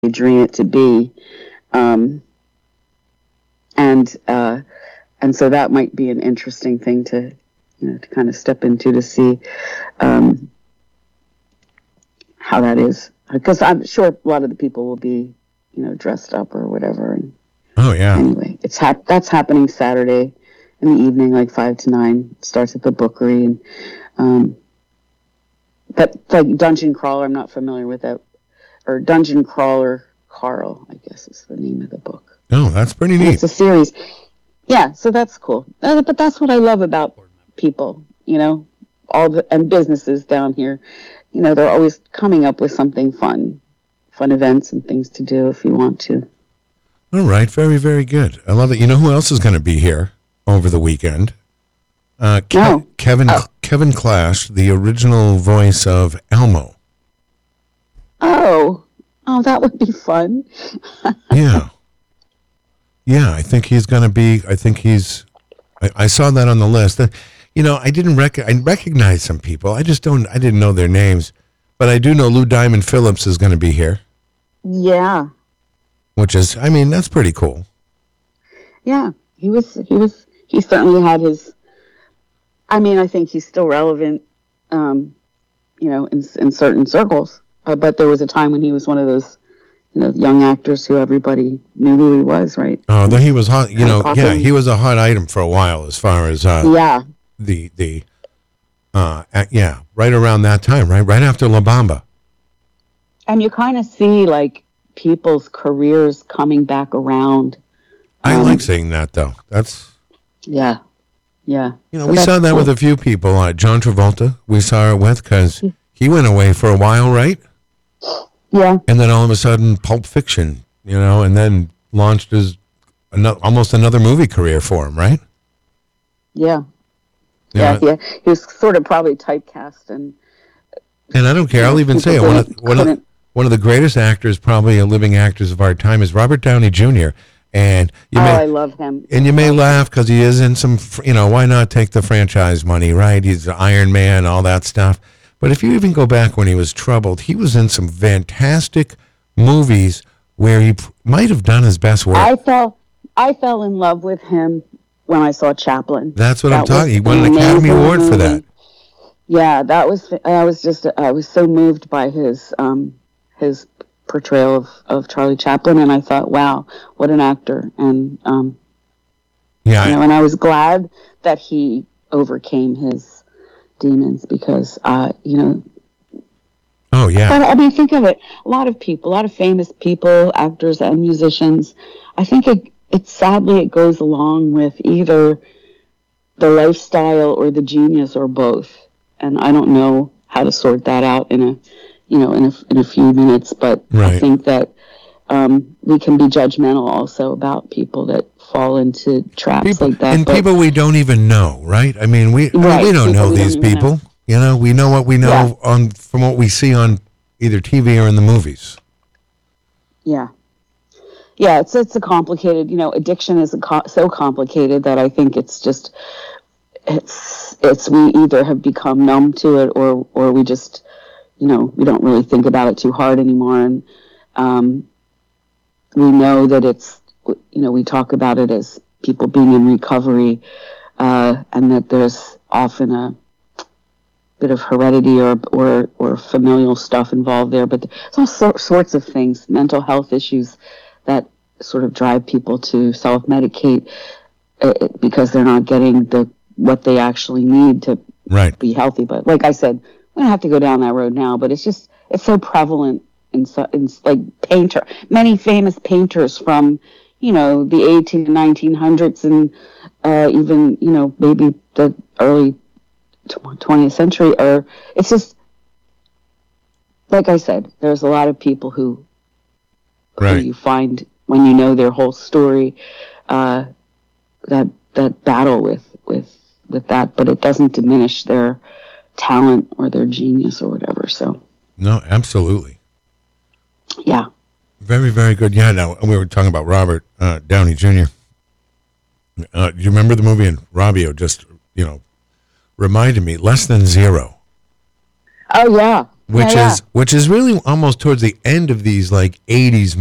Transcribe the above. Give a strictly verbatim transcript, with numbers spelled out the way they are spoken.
dream it to be. Um, and uh, and so that might be an interesting thing to, you know, to kind of step into to see um, how that is. Because I'm sure a lot of the people will be, you know, dressed up or whatever. And oh, yeah. Anyway, it's hap- that's happening Saturday in the evening, like five to nine. It starts at the Bookery. And um, but like Dungeon Crawler, I'm not familiar with that. Or Dungeon Crawler Carl, I guess is the name of the book. Oh, that's pretty And neat. it's a series. Yeah, so that's cool. Uh, but that's what I love about people, you know, all the and businesses down here. You know, they're always coming up with something fun, fun events and things to do if you want to. All right, very, very good. I love it. You know who else is going to be here over the weekend? Uh, Ke- No. Kevin Oh. Kevin Clash, the original voice of Elmo. Oh, oh, that would be fun. Yeah. Yeah, I think he's going to be, I think he's, I, I saw that on the list. Uh, you know, I didn't rec- I recognize some people. I just don't, I didn't know their names. But I do know Lou Diamond Phillips is going to be here. Yeah. Which is, I mean, that's pretty cool. Yeah, he was, he was, he certainly had his, I mean, I think he's still relevant, um, you know, in, in certain circles. Uh, but there was a time when he was one of those, you know, young actors who everybody knew who he was, right? Oh, then he was hot, you know, yeah, he was a hot item for a while as far as, uh, yeah, the, the, uh, uh, yeah, right around that time, right? Right after La Bamba. And you kind of see, like, people's careers coming back around. I um, like seeing that, though. That's, Yeah, yeah. you know, So we that's saw that cool. with a few people. Uh, John Travolta, we saw it with, because he went away for a while, right? Yeah, And then all of a sudden, Pulp Fiction, you know, and then launched his ano- almost another movie career for him, right? yeah, Yeah. yeah, yeah. He was sort of probably typecast, and And I don't care. I'll even say it. One of, one, of, couldn't- one of the greatest actors, probably a living actors of our time, is Robert Downey Junior And you oh, may, I love him. and you may Love him. laugh because he is in some, fr- you know, why not take the franchise money, right? He's the Iron Man, all that stuff. But if you even go back when he was troubled, he was in some fantastic movies where he p- might have done his best work. I fell, I fell in love with him when I saw Chaplin. That's what That I'm talking. was He won an an Academy amazing Award for that. movie. Yeah, that was. I was just. I was so moved by his um his portrayal of, of Charlie Chaplin, and I thought, wow, what an actor. And um, Yeah, you know, I- and I was glad that he overcame his demons because, uh, you know. oh yeah, But I mean, think of it. A lot of people, a lot of famous people, actors and musicians. I think it, it sadly it goes along with either the lifestyle or the genius or both. And I don't know how to sort that out in a, you know, in a in a few minutes. But I Right. think that um, we can be judgmental also about people that fall into traps people like that. and But- people we don't even know, right? I mean, we I mean, Right, we don't people know we don't these even people. know. You know, we know what we know Yeah. on from what we see on either T V or in the movies. Yeah. Yeah, it's it's a complicated, you know, addiction is a co- so complicated that I think it's just it's it's we either have become numb to it or or we just, you know, we don't really think about it too hard anymore, and um we know that it's, you know, we talk about it as people being in recovery, uh and that there's often a bit of heredity or or or familial stuff involved there, but there's all so, sorts of things, mental health issues that sort of drive people to self-medicate uh, because they're not getting the what they actually need to Right. be healthy. But like I said, we don't have to go down that road now, but it's just it's so prevalent in, so, in like painter many famous painters from, you know, the eighteen and nineteen hundreds and uh, even, you know, maybe the early twentieth century, or it's just like I said, there's a lot of people who Right. who you find when you know their whole story, uh, that that battle with with with that, but it doesn't diminish their talent or their genius or whatever. So No, absolutely. yeah, Very, very good. Yeah, no, we were talking about Robert uh, Downey Junior Uh, do you remember the movie? And Robbio just, you know, reminded me, Less Than Zero. oh yeah, which Yeah, is which is really almost towards the end of these like eighties